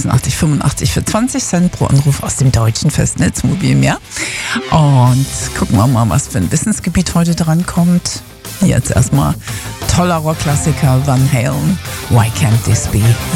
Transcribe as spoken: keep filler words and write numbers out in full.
sechsundachtzig fünfundachtzig für zwanzig Cent pro Anruf aus dem deutschen Festnetzmobil mehr. Und gucken wir mal, was für ein Wissensgebiet heute dran kommt. Jetzt erstmal toller Rockklassiker Van Halen. Why can't this be